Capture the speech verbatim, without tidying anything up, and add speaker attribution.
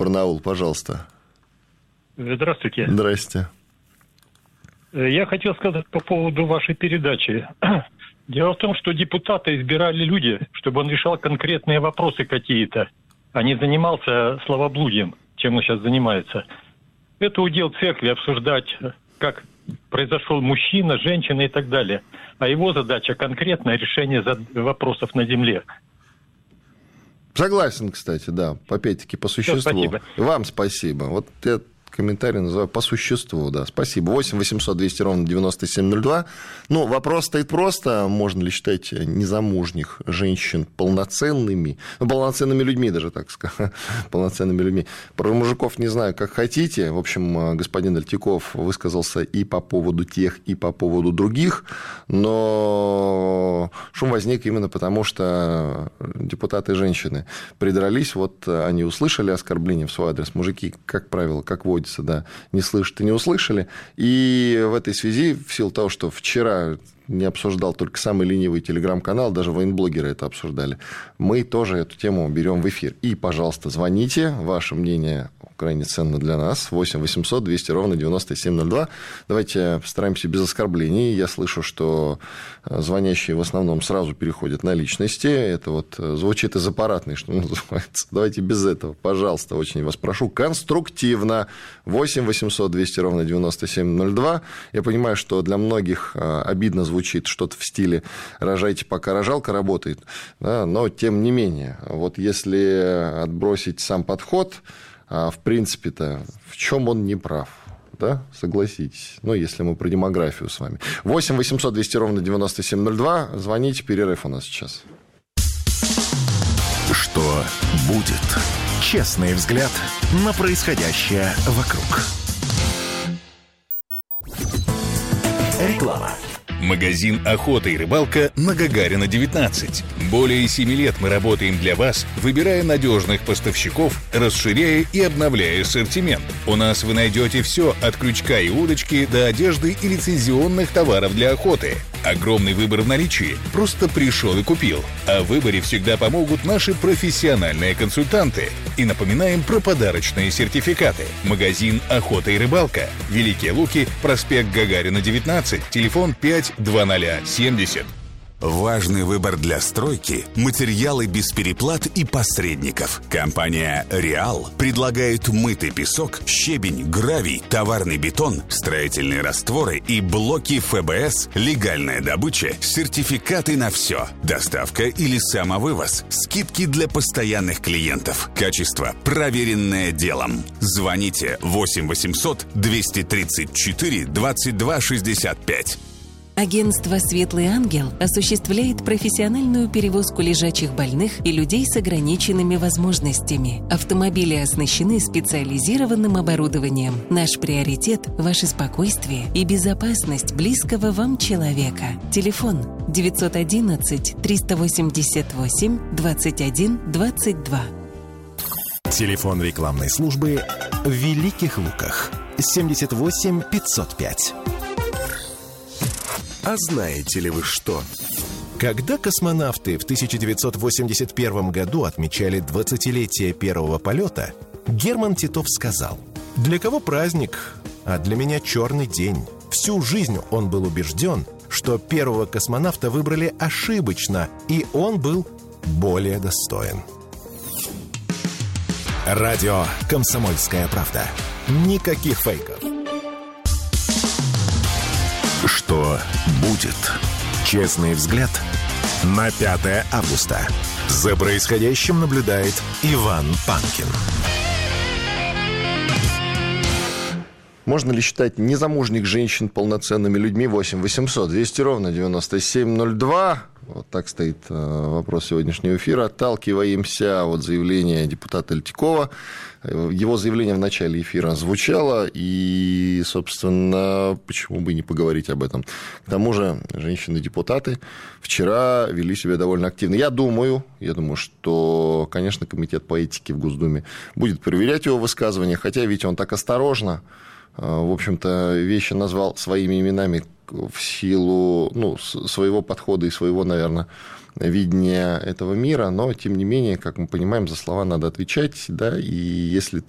Speaker 1: Барнаул, пожалуйста.
Speaker 2: Здравствуйте.
Speaker 1: Здрасте.
Speaker 2: Я хотел сказать по поводу вашей передачи. Дело в том, что депутаты избирали люди, чтобы он решал конкретные вопросы какие-то, а не занимался словоблудием, чем он сейчас занимается. Это удел церкви обсуждать, как произошел мужчина, женщина и так далее. А его задача — конкретное решение вопросов на земле.
Speaker 1: Согласен, кстати, да. Опять-таки, по существу.
Speaker 2: Все, спасибо.
Speaker 1: Вам спасибо. Вот я комментарий называю по существу, да. Спасибо. восемь восемьсот двести ровно девяносто семь ноль два. Ну, вопрос стоит просто. Можно ли считать незамужних женщин полноценными, ну, полноценными людьми даже, так сказать, полноценными людьми. Про мужиков не знаю, как хотите. В общем, господин Альтиков высказался и по поводу тех, и по поводу других, но шум возник именно потому, что депутаты женщины придрались, вот они услышали оскорбление в свой адрес. Мужики, как правило, как водится, да, не слышат и не услышали. И в этой связи, в силу того, что вчера не обсуждал только самый ленивый телеграм-канал, даже военблогеры это обсуждали, мы тоже эту тему берем в эфир. И, пожалуйста, звоните, ваше мнение крайне ценно для нас, восемь восемьсот двести ровно девяносто семь ноль два. Давайте постараемся без оскорблений. Я слышу, что звонящие в основном сразу переходят на личности. Это вот звучит из аппаратной, что называется. Давайте без этого, пожалуйста, очень вас прошу, конструктивно. восемь восемьсот двести ровно девяносто семь ноль два. Я понимаю, что для многих обидно звучит что-то в стиле «рожайте, пока рожалка работает», да, но тем не менее, вот если отбросить сам подход, в принципе-то, в чем он не прав, да, согласитесь, ну, если мы про демографию с вами. восемь восемьсот двести ровно девяносто семь ноль два, звоните, перерыв у нас сейчас.
Speaker 3: Что будет? Честный взгляд на происходящее вокруг. Реклама. Магазин «Охота и рыбалка» на Гагарина, девятнадцать. Более семи лет мы работаем для вас, выбирая надежных поставщиков, расширяя и обновляя ассортимент. У нас вы найдете все от крючка и удочки до одежды и лицензионных товаров для охоты. Огромный выбор в наличии. Просто пришел и купил. А в выборе всегда помогут наши профессиональные консультанты. И напоминаем про подарочные сертификаты. Магазин «Охота и рыбалка». Великие Луки, проспект Гагарина, девятнадцать, телефон пять двадцать семьдесят. Важный выбор для стройки – материалы без переплат и посредников. Компания «Реал» предлагает мытый песок, щебень, гравий, товарный бетон, строительные растворы и блоки эф бэ эс, легальная добыча, сертификаты на все, доставка или самовывоз, скидки для постоянных клиентов, качество, проверенное делом. Звоните восемь восемьсот двести тридцать четыре двадцать два шестьдесят пять.
Speaker 4: Агентство «Светлый ангел» осуществляет профессиональную перевозку лежачих больных и людей с ограниченными возможностями. Автомобили оснащены специализированным оборудованием. Наш приоритет – ваше спокойствие и безопасность близкого вам человека. Телефон девятьсот одиннадцать триста восемьдесят восемь двадцать один двадцать два.
Speaker 3: Телефон рекламной службы в Великих Луках семьдесят восемь пятьсот пять. А знаете ли вы что? Когда космонавты в тысяча девятьсот восемьдесят первом году отмечали двадцатилетие первого полета, Герман Титов сказал: «Для кого праздник, а для меня черный день». Всю жизнь он был убежден, что первого космонавта выбрали ошибочно, и он был более достоин. Радио «Комсомольская правда». Никаких фейков. Что будет? Честный взгляд на пятое августа. За происходящим наблюдает Иван Панкин.
Speaker 1: Можно ли считать незамужних женщин полноценными людьми? восемь восемьсот двести ровно девяносто семь ноль два. Вот так стоит вопрос сегодняшнего эфира. Отталкиваемся от заявления депутата Альтикова. Его заявление в начале эфира звучало, и, собственно, почему бы не поговорить об этом. К тому же, женщины-депутаты вчера вели себя довольно активно. Я думаю, я думаю, что, конечно, комитет по этике в Госдуме будет проверять его высказывания, хотя, видите, он так осторожно, в общем-то, вещи назвал своими именами в силу, ну, своего подхода и своего, наверное, видения этого мира, но, тем не менее, как мы понимаем, за слова надо отвечать, да, и если ты